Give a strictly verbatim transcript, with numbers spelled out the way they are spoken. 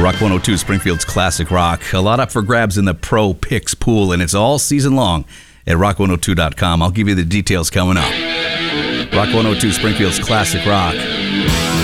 Rock one oh two, Springfield's classic rock. A lot up for grabs in the Pro Picks pool, and it's all season long at rock one oh two dot com. I'll give you the details coming up. Rock one oh two, Springfield's classic rock.